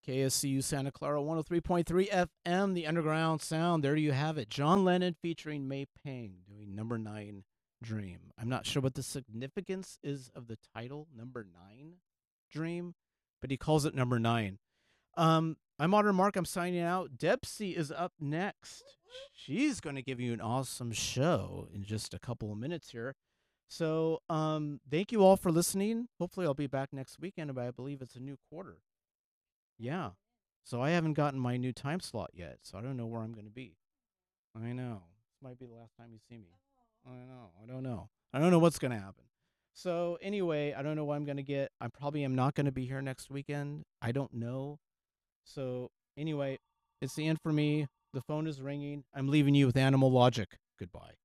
KSCU Santa Clara 103.3 FM, the underground sound. There you have it. John Lennon featuring May Pang doing number 9 Dream. I'm not sure what the significance is of the title, number 9 Dream, but he calls it number 9. I'm Modern Mark. I'm signing out. Debsy is up next. She's going to give you an awesome show in just a couple of minutes here. So, thank you all for listening. Hopefully, I'll be back next weekend, but I believe it's a new quarter. Yeah. So I haven't gotten my new time slot yet, so I don't know where I'm going to be. I know. This might be the last time you see me. I know. I don't know. I don't know what's going to happen. So anyway, I don't know what I'm going to get. I probably am not going to be here next weekend. I don't know. So anyway, it's the end for me. The phone is ringing. I'm leaving you with Animal Logic. Goodbye.